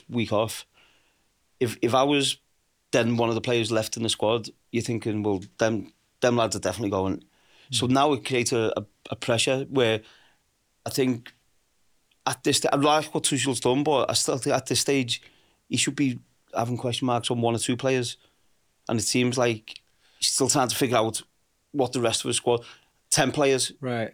week off. If I was then one of the players left in the squad, you're thinking, well, them lads are definitely going. So now it creates a pressure where I think at this stage, I like what Tuchel's done, but I still think at this stage he should be having question marks on 1 or 2 players. And it seems like he's still trying to figure out what the rest of his squad, 10 players. Right.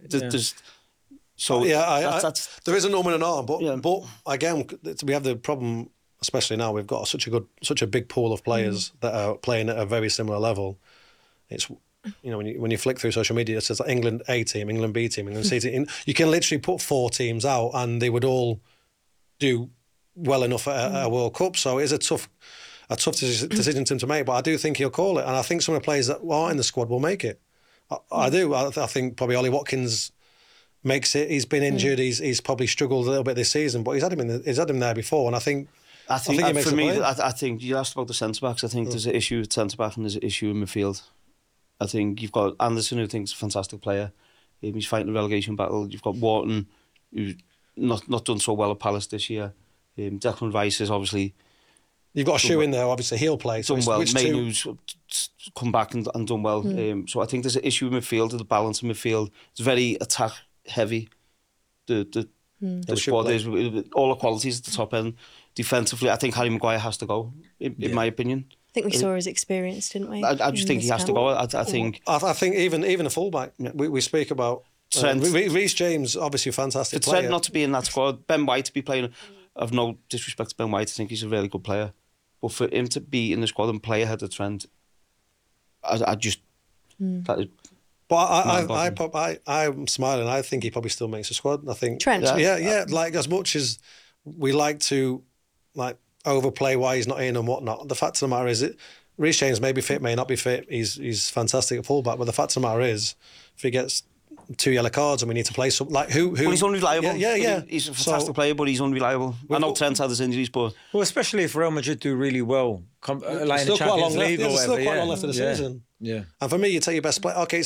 So there is an arm and an arm, but again, we have the problem, especially now, we've got such a big pool of players that are playing at a very similar level. It's, when you flick through social media, it says like England A team, England B team, England C team. You can literally put 4 teams out and they would all do well enough at a World Cup. So it is a tough decision to make, but I do think he'll call it, and I think some of the players that are in the squad will make it. I do. I think probably Ollie Watkins makes it. He's been injured. He's probably struggled a little bit this season, but he's had him there before, and I think he makes for me, play. I think you asked about the centre backs. I think there's an issue with centre back and there's an issue in midfield. I think you've got Anderson, who thinks a fantastic player. He's fighting the relegation battle. You've got Wharton, who's not done so well at Palace this year. Declan Rice is obviously. You've got a shoe in there, obviously. He'll play. So done well. Mainoo's come back and done well. So I think there's an issue in midfield, the balance in midfield. It's very attack heavy. The squad is all the qualities at the top end. Defensively, I think Harry Maguire has to go, in my opinion. I think we saw his experience, didn't we? I just think he has to go. I think even a fullback. We speak about Trent. Reece James, obviously a fantastic player. Trent not to be in that squad. Ben White to be playing. I've no disrespect to Ben White. I think he's a really good player. But for him to be in the squad and play ahead of Trent, I just... That is, but I'm smiling. I think he probably still makes the squad. I think Trent. Yeah. Like, as much as we like to overplay why he's not in and whatnot, the fact of the matter is, Reece James may be fit, may not be fit. He's fantastic at fullback, but the fact of the matter is, if he gets 2 yellow cards and we need to play something who but he's unreliable. Yeah. He's a fantastic player, but he's unreliable. I know Trent had his injuries, but especially if Real Madrid do really well, like in the Champions League or whatever. There's still quite a long left of the season. Yeah. And for me, you take your best player. Okay,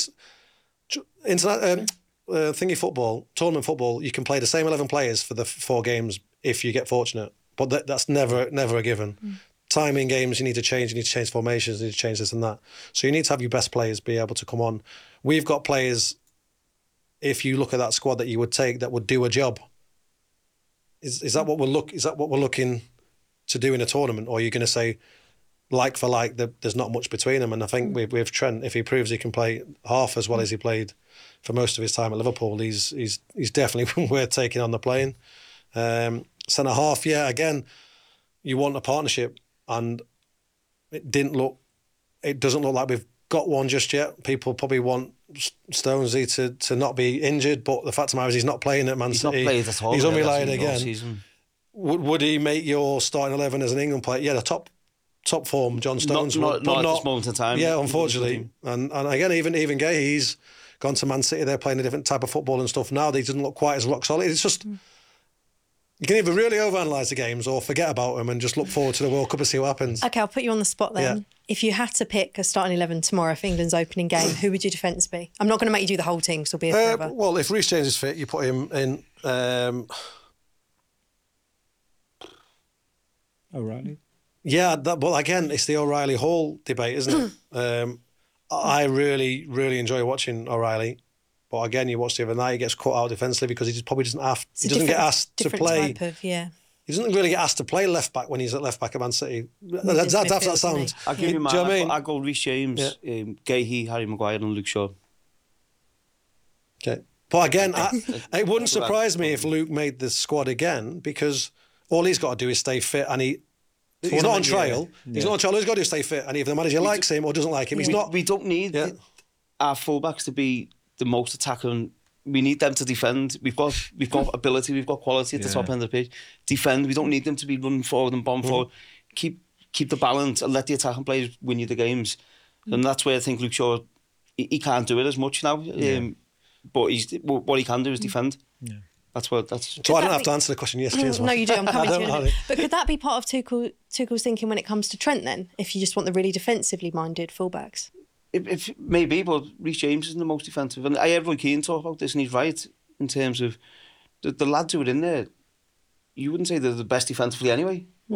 thingy football, tournament football, you can play the same 11 players for the 4 games if you get fortunate, but that's never a given. Timing games, you need to change formations, you need to change this and that. So you need to have your best players be able to come on. We've got players, if you look at that squad, that you would take that would do a job. Is that what we're looking to do in a tournament, or are you going to say like for like there's not much between them? And I think with Trent, if he proves he can play half as well as he played for most of his time at Liverpool, he's definitely worth taking on the plane. Centre half, again, you want a partnership, and it doesn't look like we've got one just yet. People probably want Stonesy to not be injured, but the fact of the matter is he's not playing at Man City. He's not played at all. He's unreliable again. Would he make your starting 11 as an England player? Yeah, the top form, John Stones. Not at this moment in time. Yeah, unfortunately. And again, even Gay, he's gone to Man City. They're playing a different type of football and stuff now. They doesn't look quite as rock solid. It's just... You can either really overanalyse the games or forget about them and just look forward to the World Cup and see what happens. Okay, I'll put you on the spot then. Yeah. If you had to pick a starting 11 tomorrow for England's opening game, who would your defence be? I'm not going to make you do the whole team because it'll be forever. Well, if Reece James is fit, you put him in... O'Reilly? Yeah, but again, it's the O'Reilly Hall debate, isn't it? I really, really enjoy watching O'Reilly. But again, you watch the other night, he gets cut out defensively because he just probably doesn't have... He doesn't get asked to play... He doesn't really get asked to play left-back when he's at left-back at Man City. That's that sound. I'll give you mine. I'll go Reece James, Gahey, Harry Maguire and Luke Shaw. Okay. But again, it wouldn't surprise me if Luke made the squad again, because all he's got to do is stay fit, and he's not on trial. He's not on trial. All he's got to do is stay fit, and if the manager likes him or doesn't like him, he's not... We don't need our fullbacks to be the most attacking. We need them to defend. We've got ability, we've got quality at the top end of the pitch. Defend. We don't need them to be running forward and bomb forward. Keep the balance and let the attacking players win you the games. And that's where I think Luke Shaw, he can't do it as much now. But what he can do is defend. Yeah. So I don't have to answer the question yes, please. No, you do. I'm coming to you in a minute. But could that be part of Tuchel's thinking when it comes to Trent then? If you just want the really defensively minded fullbacks? If maybe, but Reece James is the most defensive. And I heard Roy Keane talk about this, and he's right in terms of the lads who are in there. You wouldn't say they're the best defensively anyway.